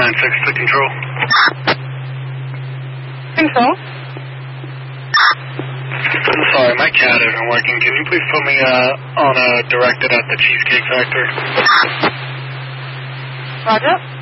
496 to control. Control? I'm sorry, my cat isn't working. Can you please put me on a directed at the Cheesecake Factory? Roger.